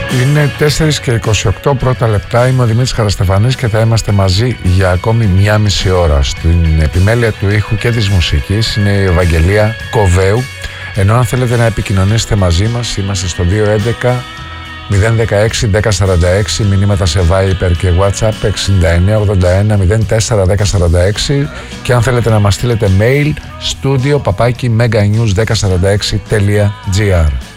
Είναι 4 και 28 πρώτα λεπτά. Είμαι ο Δημήτρης Χαραστεφανής και θα είμαστε μαζί για ακόμη μία μισή ώρα. Στην επιμέλεια του ήχου και της μουσικής είναι η Ευαγγελία Κοβέου. Ενώ αν θέλετε να επικοινωνήσετε μαζί μας, είμαστε στο 211 016 1046, μηνύματα σε Viber και WhatsApp 69 81 04 1046, και αν θέλετε να μας στείλετε mail, studio@meganews1046.gr.